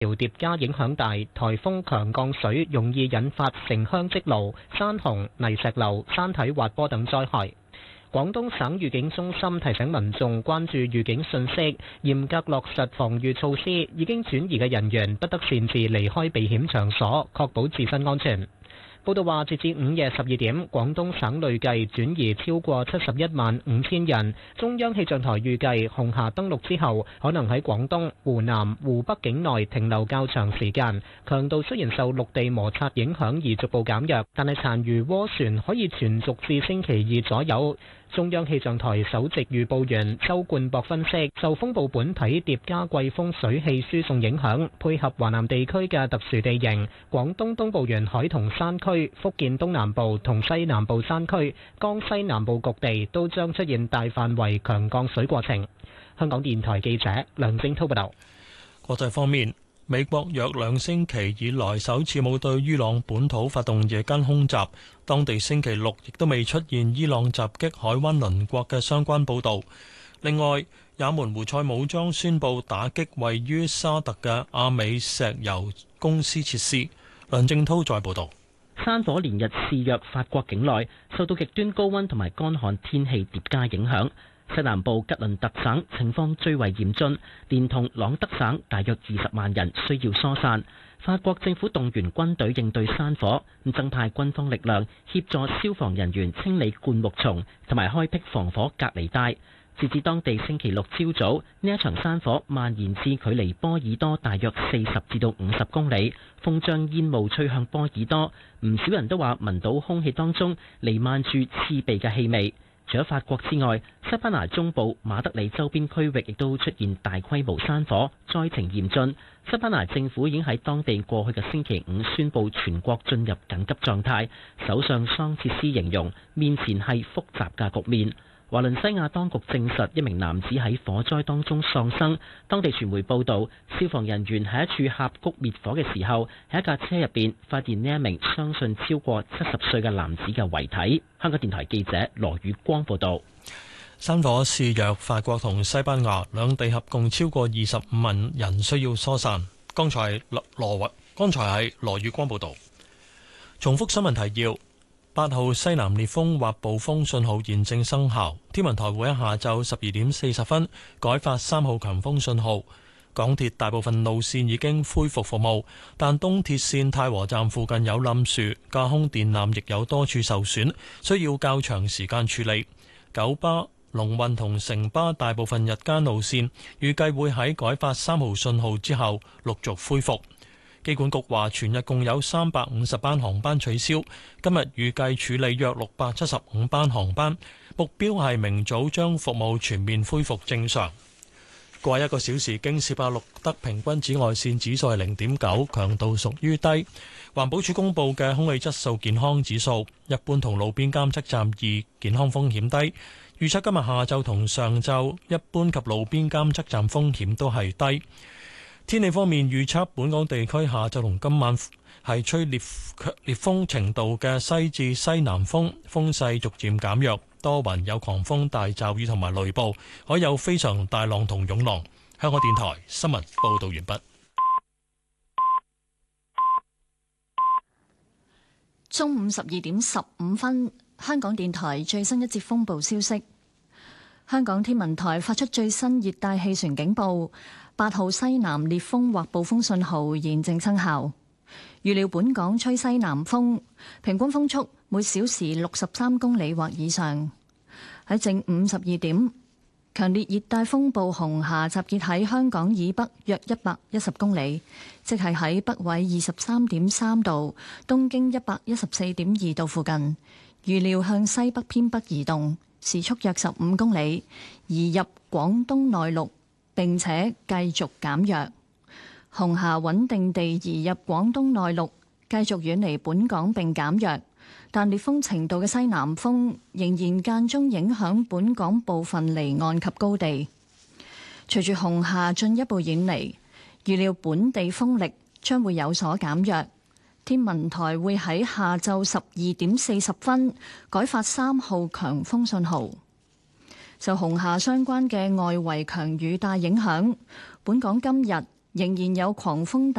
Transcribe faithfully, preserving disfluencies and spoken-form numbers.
潮疊加影響大，颱風強降水容易引發城鄉積澇、山洪、泥石流、山體滑坡等災害。廣東省預警中心提醒民眾關注預警信息，嚴格落實防禦措施，已經轉移嘅人員不得擅自離開避險場所，確保自身安全。報道話，截至午夜十二點，廣東省累計轉移超過七十一萬五千人。中央氣象台預計，紅霞登陸之後，可能喺廣東、湖南、湖北境內停留較長時間。強度雖然受陸地摩擦影響而逐步減弱，但係殘餘渦旋可以存續至星期二左右。中央氣象台首席預報員周冠博分析，受風暴本體疊加季風水氣輸送影響，配合華南地區嘅特殊地形，廣東東部沿海同山區、福建東南部同西南部山區、江西南部局地都將出現大範圍強降水過程。香港電台記者梁正滔報道。 國際方面，美國約兩星期以來首次冇對伊朗本土發動夜間空襲，當地星期六亦都未出現伊朗襲擊海灣鄰國嘅相關報導。另外，也門胡塞武裝宣布打擊位於沙特嘅阿美石油公司設施。梁正滔再報導。 山火連日肆虐法國境內，受到極端高溫同埋乾旱天氣疊加影響。西南部吉倫特省情況最為嚴峻，連同朗德省大約二十萬人需要疏散。法國政府動員軍隊應對山火，咁增派軍方力量協助消防人員清理灌木叢同埋開闢防火隔離帶。截至當地星期六朝早，呢一場山火蔓延至距離波爾多大約四十至到五十公里，風將煙霧吹向波爾多。唔少人都話聞到空氣當中彌漫住刺鼻嘅氣味。除咗法國之外，西班牙中部馬德里周邊區域亦都出現大規模山火，災情嚴峻。西班牙政府已經喺當地過去嘅星期五宣布全國進入緊急狀態。首相桑切斯形容面前係複雜嘅局面。華倫西亞當局證實一名男子喺火災當中喪生。當地傳媒報道，消防人員喺一處峽谷滅火嘅時候，喺一架車入邊發現呢一名相信超過七十歲嘅男子嘅遺體。香港電台記者羅宇光報道。 山火肆虐法國同西班牙兩地，合共超過二十五萬人需要疏散。剛才羅羅剛才係羅宇光報道。重複新聞提要。八號西南烈風或暴風信號現正生效，天文台會喺下晝十二點四十分改發三號強風信號。港鐵大部分路線已經恢復服務，但東鐵線太和站附近有冧樹，架空電纜亦有多處受損，需要較長時間處理。九巴、龍運同城巴大部分日間路線預計會喺改發三號信號之後陸續恢復。機管局話，全日共有三百五十班航班取消，今日預計處理約六百七十五班航班，目標係明早將服務全面恢復正常。過去一個小時，京士柏錄得平均紫外線指數係零點九，強度屬於低。環保署公布嘅空氣質素健康指數，一般同路邊監測站二，健康風險低。預測今日下晝同上晝，一般及路邊監測站風險都係低。天氣方面，預測本港地區下晝同今晚係吹烈烈風程度嘅西至西南風，風勢逐漸減弱，多雲有狂風大驟雨同埋雷暴，可有非常大浪同湧浪。香港電台新聞報道完畢。 中午十二點十五分，香港電台最新一節風暴消息。香港天文台發出最新熱帶氣旋警報。八號西南烈風或暴風信號現正生效，預料本港吹西南風，平均風速每小時六十三公里或以上。喺正午十二點，強烈熱帶風暴紅霞集結喺香港以北約一百一十公里，即係喺北緯二十三點三度、東經一百一十四點二度附近。預料向西北偏北移動，時速約十五公里，移入廣東內陸。並且繼續減弱，紅霞穩定地移入廣東內陸，繼續遠離本港並減弱。但烈風程度嘅西南風仍然間中影響本港部分離岸及高地。隨住紅霞進一步遠離，預料本地風力將會有所減弱。天文台會喺下晝十二點四十分改發三號強風信號。受紅霞相關嘅外圍強雨帶影響，本港今日仍然有狂風。